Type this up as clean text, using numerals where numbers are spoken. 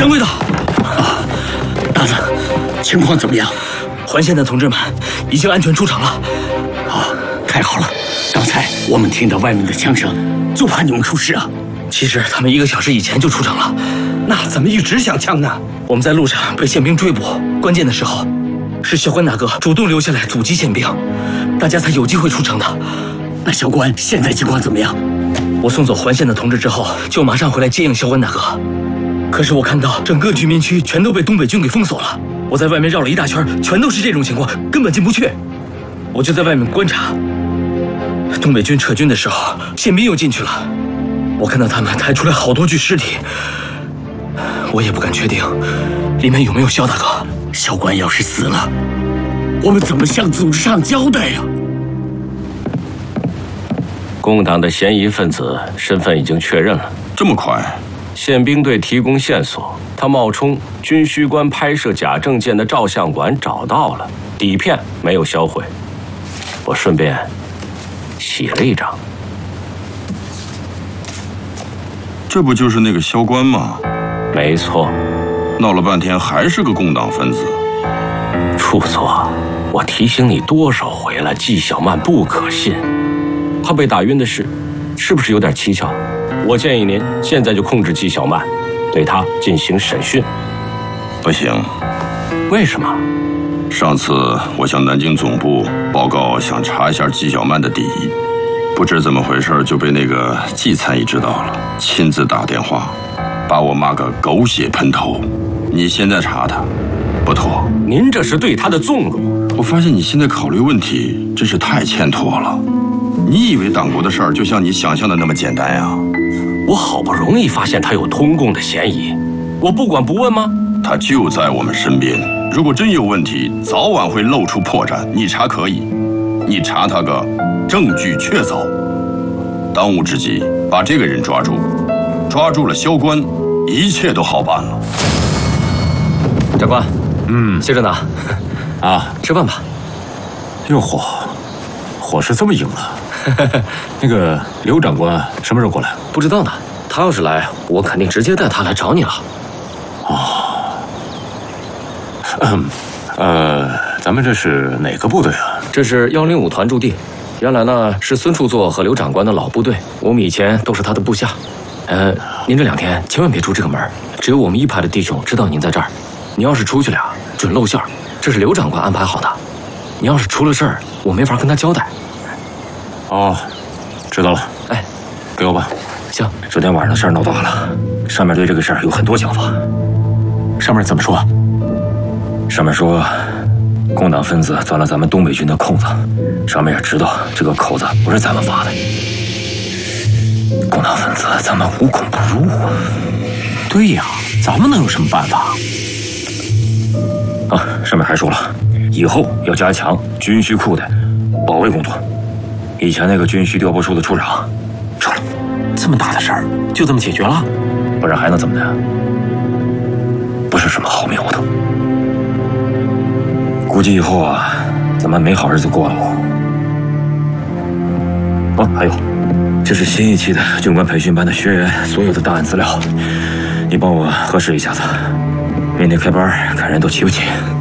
掌柜的， 大子，情况怎么样？ 环县的同志们已经安全出场了。 太好了！刚才我们听到外面的枪声，就怕你们出事啊。 其实他们1个小时以前就出场了， 那怎么一直响枪呢？ 我们在路上被宪兵追捕，关键的时候是萧关大哥主动留下来阻击宪兵，大家才有机会出城的。 那萧关现在情况怎么样？ 我送走环县的同志之后，就马上回来接应萧关大哥。可是我看到整个居民区全都被东北军给封锁了，我在外面绕了一大圈，全都是这种情况，根本进不去。我就在外面观察，东北军撤军的时候，宪兵又进去了。我看到他们抬出来好多具尸体，我也不敢确定里面有没有萧大哥。 萧关要是死了，我们怎么向组织上交代呀？ 共党的嫌疑分子身份已经确认了。 这么快？ 宪兵队提供线索，他冒充军需官拍摄假证件的照相馆找到了，底片没有销毁。我顺便洗了一张。 这不就是那个萧关吗？ 没错。 闹了半天还是个共党分子。 处座，我提醒你多少回了，纪晓曼不可信。他被打晕的事，是不是有点蹊跷？我建议您现在就控制纪晓曼，对他进行审讯。 不行。 为什么？ 上次我向南京总部报告，想查一下纪晓曼的底，不知怎么回事就被那个季参议知道了，亲自打电话，把我骂个狗血喷头。你现在查他，不妥。 您这是对他的纵容。 我发现你现在考虑问题真是太欠妥了。你以为党国的事儿就像你想象的那么简单呀？ 我好不容易发现他有通共的嫌疑，我不管不问吗？ 他就在我们身边，如果真有问题，早晚会露出破绽。你查可以，你查他个证据确凿。当务之急，把这个人抓住，抓住了萧关，一切都好办了。 长官，歇着呢。吃饭吧。 哟嚯，伙食这么硬了。那个刘长官什么时候过来？ 不知道呢。他要是来，我肯定直接带他来找你了。 咱们这是哪个部队啊？ 这是105团驻地，原来呢是孙处座和刘长官的老部队，我们以前都是他的部下。您这2天千万别出这个门，只有我们1排的弟兄知道您在这儿。你要是出去了，准露馅儿。这是刘长官安排好的，你要是出了事儿，我没法跟他交代。 哦，知道了。 哎， 给我吧。 行。 昨天晚上的事儿闹大了，上面对这个事儿有很多想法。 上面怎么说？ 上面说，共党分子钻了咱们东北军的空子，上面也知道这个口子不是咱们挖的。共党分子咱们无孔不入啊。 对呀，咱们能有什么办法？ 上面还说了，以后要加强军需库的保卫工作。以前那个军需调拨处的处长撤了。 这么大的事儿就这么解决了？ 不然还能怎么的？不是什么好苗头。估计以后啊，咱们没好日子过了。还有，这是新一期的军官培训班的学员所有的档案资料，你帮我核实一下子。明天开班，看人都齐不齐。